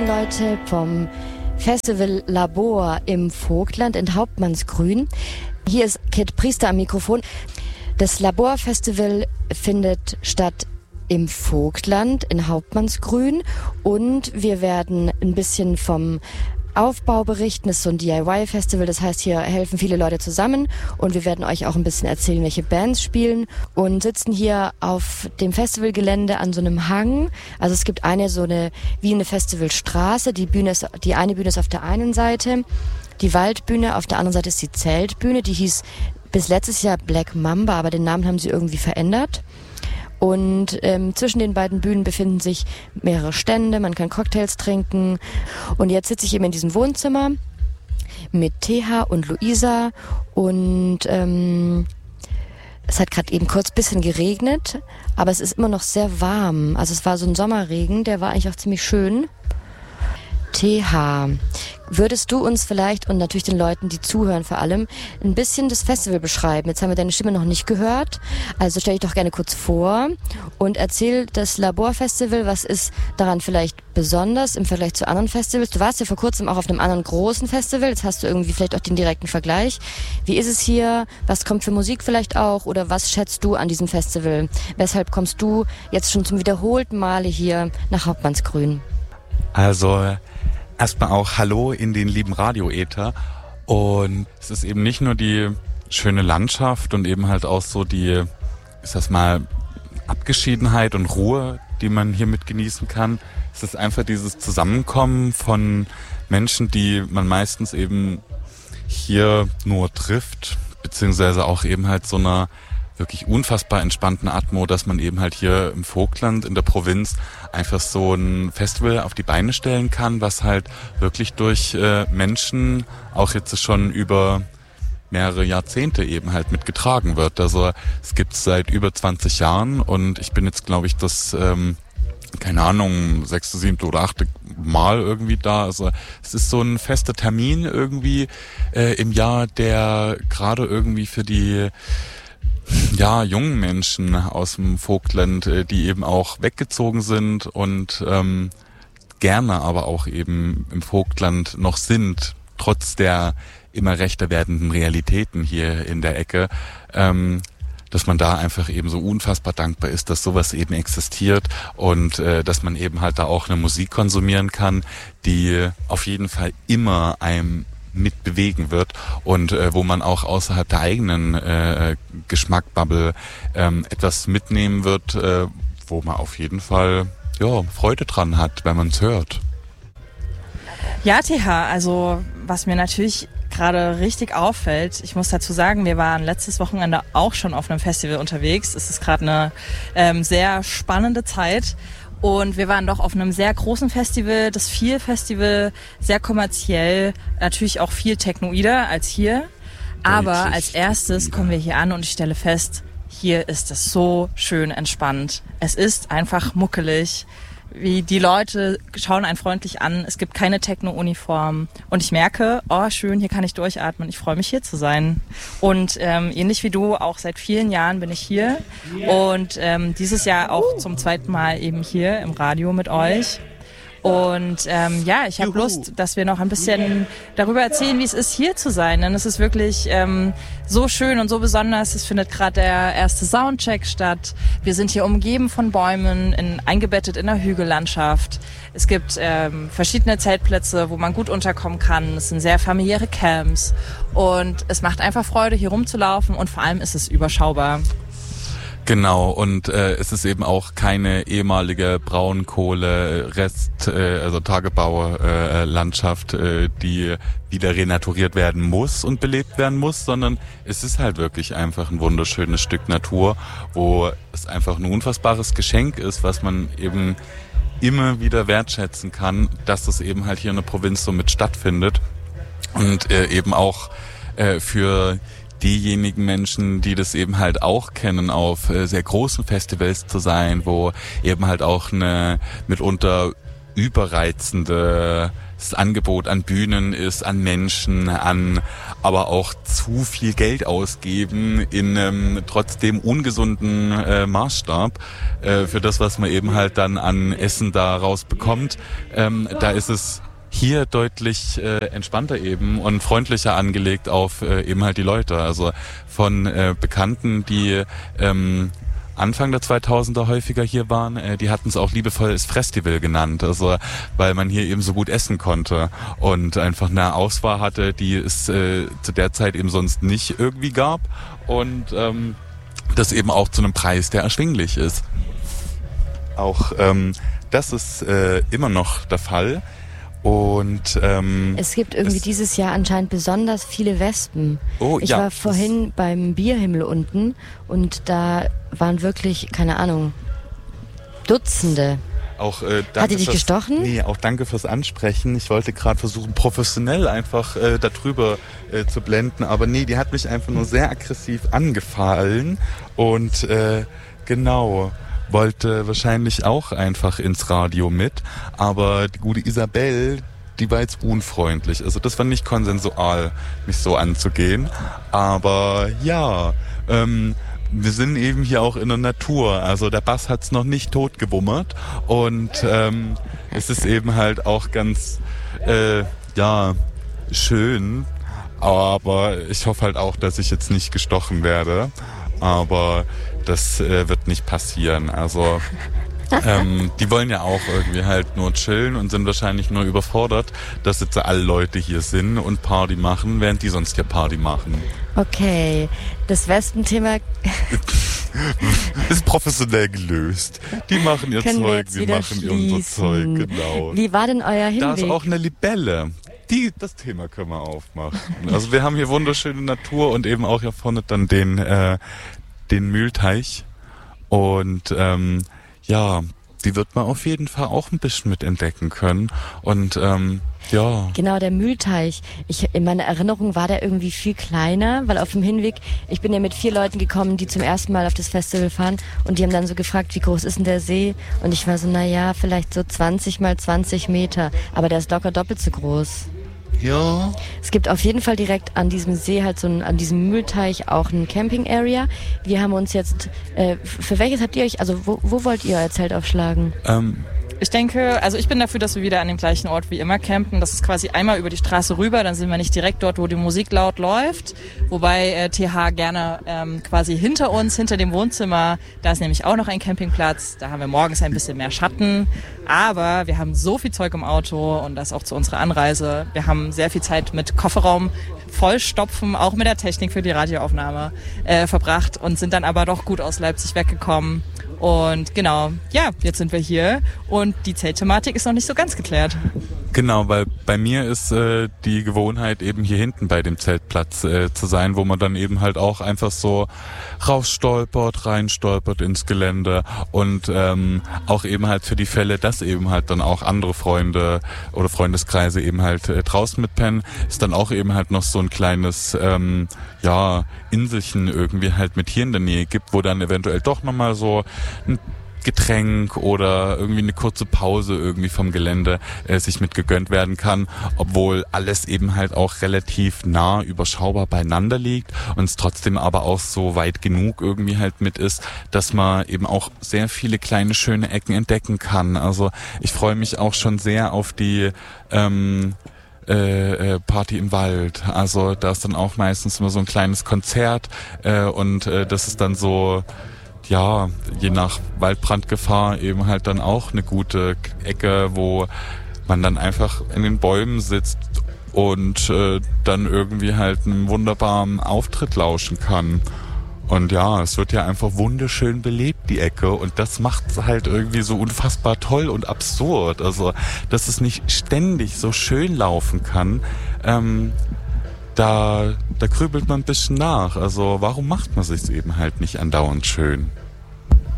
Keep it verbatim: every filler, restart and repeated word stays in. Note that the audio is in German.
Leute vom Festival Labor im Vogtland in Hauptmannsgrün. Hier ist Kit Priester am Mikrofon. Das Labor-Festival findet statt im Vogtland in Hauptmannsgrün und wir werden ein bisschen vom Aufbau berichten. Es ist so ein D I Y-Festival, das heißt, hier helfen viele Leute zusammen und wir werden euch auch ein bisschen erzählen, welche Bands spielen und sitzen hier auf dem Festivalgelände an so einem Hang. Also es gibt eine so eine, wie eine Festivalstraße, die Bühne ist, die eine Bühne ist auf der einen Seite, die Waldbühne, auf der anderen Seite ist die Zeltbühne, die hieß bis letztes Jahr Black Mamba, aber den Namen haben sie irgendwie verändert. Und ähm, zwischen den beiden Bühnen befinden sich mehrere Stände, man kann Cocktails trinken. Und jetzt sitze ich eben in diesem Wohnzimmer mit Teha und Luisa und ähm, es hat gerade eben kurz ein bisschen geregnet, aber es ist immer noch sehr warm. Also es war so ein Sommerregen, der war eigentlich auch ziemlich schön. Teha, würdest du uns vielleicht und natürlich den Leuten, die zuhören vor allem, ein bisschen das Festival beschreiben? Jetzt haben wir deine Stimme noch nicht gehört, also stell dich doch gerne kurz vor und erzähl das Laborfestival, was ist daran vielleicht besonders im Vergleich zu anderen Festivals? Du warst ja vor kurzem auch auf einem anderen großen Festival, jetzt hast du irgendwie vielleicht auch den direkten Vergleich. Wie ist es hier? Was kommt für Musik vielleicht auch? Oder was schätzt du an diesem Festival? Weshalb kommst du jetzt schon zum wiederholten Male hier nach Hauptmannsgrün? Also erstmal auch Hallo in den lieben Radio-Äther. Und es ist eben nicht nur die schöne Landschaft und eben halt auch so die, ist das mal, Abgeschiedenheit und Ruhe, die man hier mit genießen kann. Es ist einfach dieses Zusammenkommen von Menschen, die man meistens eben hier nur trifft, beziehungsweise auch eben halt so einer wirklich unfassbar entspannten Atmo, dass man eben halt hier im Vogtland, in der Provinz, einfach so ein Festival auf die Beine stellen kann, was halt wirklich durch äh, Menschen auch jetzt schon über mehrere Jahrzehnte eben halt mitgetragen wird. Also es gibt's seit über zwanzig Jahren und ich bin jetzt, glaube ich, das, ähm, keine Ahnung, sechste, siebte oder achte Mal irgendwie da. Also es ist so ein fester Termin irgendwie äh, im Jahr, der gerade irgendwie für die ja, jungen Menschen aus dem Vogtland, die eben auch weggezogen sind und ähm, gerne aber auch eben im Vogtland noch sind, trotz der immer rechter werdenden Realitäten hier in der Ecke, ähm, dass man da einfach eben so unfassbar dankbar ist, dass sowas eben existiert und äh, dass man eben halt da auch eine Musik konsumieren kann, die auf jeden Fall immer einem mit bewegen wird und äh, wo man auch außerhalb der eigenen äh, Geschmackbubble ähm, etwas mitnehmen wird, äh, wo man auf jeden Fall ja, Freude dran hat, wenn man es hört. Ja, Teha, also was mir natürlich gerade richtig auffällt, ich muss dazu sagen, wir waren letztes Wochenende auch schon auf einem Festival unterwegs. Es ist gerade eine ähm, sehr spannende Zeit. Und wir waren doch auf einem sehr großen Festival, das Feel Festival, sehr kommerziell, natürlich auch viel technoider als hier. Aber Deutlich als erstes technoider. Kommen wir hier an und ich stelle fest, hier ist es so schön entspannt. Es ist einfach muckelig. Wie die Leute schauen einen freundlich an. Es gibt keine Techno-Uniform. Und ich merke, oh schön, hier kann ich durchatmen. Ich freue mich, hier zu sein. Und ähm, ähnlich wie du, auch seit vielen Jahren bin ich hier. Und ähm, dieses Jahr auch zum zweiten Mal eben hier im Radio mit euch. Und ähm, ja, ich habe Lust, dass wir noch ein bisschen darüber erzählen, wie es ist, hier zu sein. Denn es ist wirklich ähm, so schön und so besonders. Es findet gerade der erste Soundcheck statt. Wir sind hier umgeben von Bäumen, in, eingebettet in einer Hügellandschaft. Es gibt ähm, verschiedene Zeltplätze, wo man gut unterkommen kann. Es sind sehr familiäre Camps. Und es macht einfach Freude, hier rumzulaufen. Und vor allem ist es überschaubar. Genau, und äh, es ist eben auch keine ehemalige Braunkohle-Rest, äh, also Tagebaulandschaft, äh, äh, die wieder renaturiert werden muss und belebt werden muss, sondern es ist halt wirklich einfach ein wunderschönes Stück Natur, wo es einfach ein unfassbares Geschenk ist, was man eben immer wieder wertschätzen kann, dass das eben halt hier in der Provinz so mit stattfindet und äh, eben auch äh, für diejenigen Menschen, die das eben halt auch kennen, auf äh, sehr großen Festivals zu sein, wo eben halt auch eine mitunter überreizende Angebot an Bühnen ist, an Menschen, an aber auch zu viel Geld ausgeben in ähm, trotzdem ungesunden äh, Maßstab äh, für das, was man eben halt dann an Essen da rausbekommt. Ähm, da ist es hier deutlich äh, entspannter eben und freundlicher angelegt auf äh, eben halt die Leute. Also von äh, Bekannten, die ähm, Anfang der zweitausender häufiger hier waren, äh, die hatten es auch liebevoll das Festival genannt, also weil man hier eben so gut essen konnte und einfach eine Auswahl hatte, die es äh, zu der Zeit eben sonst nicht irgendwie gab und ähm, das eben auch zu einem Preis, der erschwinglich ist. Auch ähm, das ist äh, immer noch der Fall. Und ähm, es gibt irgendwie dieses Jahr anscheinend besonders viele Wespen. Oh, ich ja, war vorhin beim Bierhimmel unten und da waren wirklich, keine Ahnung, Dutzende. Auch, äh, Hat die dich fürs, gestochen? Nee, auch danke fürs Ansprechen. Ich wollte gerade versuchen, professionell einfach äh, darüber äh, zu blenden, aber nee, die hat mich einfach nur sehr aggressiv angefallen und äh, genau... wollte wahrscheinlich auch einfach ins Radio mit, aber die gute Isabel, die war jetzt unfreundlich. Also das war nicht konsensual, mich so anzugehen. Aber ja, ähm, wir sind eben hier auch in der Natur. Also der Bass hat's noch nicht totgewummert und ähm, es ist eben halt auch ganz, äh, ja, schön. Aber ich hoffe halt auch, dass ich jetzt nicht gestochen werde. Aber das äh, wird nicht passieren. Also ähm, die wollen ja auch irgendwie halt nur chillen und sind wahrscheinlich nur überfordert, dass jetzt alle Leute hier sind und Party machen, während die sonst hier Party machen. Okay, das Wespenthema ist professionell gelöst. Die machen ihr Können Zeug, wir wir machen schließen. unser Zeug, genau. Wie war denn euer Hinweg? Da ist auch eine Libelle. Die, das Thema können wir aufmachen. Also wir haben hier wunderschöne Natur und eben auch hier vorne dann den äh, den Mühlteich und ähm, ja, die wird man auf jeden Fall auch ein bisschen mit entdecken können und ähm, ja. Genau, der Mühlteich. Ich, in meiner Erinnerung war der irgendwie viel kleiner, weil auf dem Hinweg, ich bin ja mit vier Leuten gekommen, die zum ersten Mal auf das Festival fahren und die haben dann so gefragt, wie groß ist denn der See? Und ich war so, na ja, vielleicht so zwanzig mal zwanzig Meter, aber der ist locker doppelt so groß. Ja. Es gibt auf jeden Fall direkt an diesem See, halt so ein, an diesem Mühlteich auch ein Camping-Area. Wir haben uns jetzt, äh, für welches habt ihr euch, also wo, wo wollt ihr euer Zelt aufschlagen? Ähm, Ich denke, also ich bin dafür, dass wir wieder an dem gleichen Ort wie immer campen. Das ist quasi einmal über die Straße rüber, dann sind wir nicht direkt dort, wo die Musik laut läuft. Wobei äh, T H gerne ähm, quasi hinter uns, hinter dem Wohnzimmer, da ist nämlich auch noch ein Campingplatz. Da haben wir morgens ein bisschen mehr Schatten. Aber wir haben so viel Zeug im Auto und das auch zu unserer Anreise. Wir haben sehr viel Zeit mit Kofferraum vollstopfen, auch mit der Technik für die Radioaufnahme äh, verbracht und sind dann aber doch gut aus Leipzig weggekommen. Und genau, ja, jetzt sind wir hier und die Zeltthematik ist noch nicht so ganz geklärt. Genau, weil bei mir ist äh, die Gewohnheit eben hier hinten bei dem Zeltplatz äh, zu sein, wo man dann eben halt auch einfach so rausstolpert, reinstolpert ins Gelände und ähm, auch eben halt für die Fälle, dass eben halt dann auch andere Freunde oder Freundeskreise eben halt äh, draußen mitpennen, ist dann auch eben halt noch so ein kleines ähm, ja Inselchen irgendwie halt mit hier in der Nähe gibt, wo dann eventuell doch nochmal so ein Getränk oder irgendwie eine kurze Pause irgendwie vom Gelände äh, sich mit gegönnt werden kann, obwohl alles eben halt auch relativ nah überschaubar beieinander liegt und es trotzdem aber auch so weit genug irgendwie halt mit ist, dass man eben auch sehr viele kleine schöne Ecken entdecken kann. Also ich freue mich auch schon sehr auf die ähm, Äh, äh, Party im Wald. Also da ist dann auch meistens immer so ein kleines Konzert äh, und äh, das ist dann so, ja, je nach Waldbrandgefahr eben halt dann auch eine gute Ecke, wo man dann einfach in den Bäumen sitzt und äh, dann irgendwie halt einen wunderbaren Auftritt lauschen kann. Und ja, es wird ja einfach wunderschön belebt, die Ecke. Und das macht es halt irgendwie so unfassbar toll und absurd. Also, dass es nicht ständig so schön laufen kann, ähm, da, da grübelt man ein bisschen nach. Also, warum macht man sich eben halt nicht andauernd schön?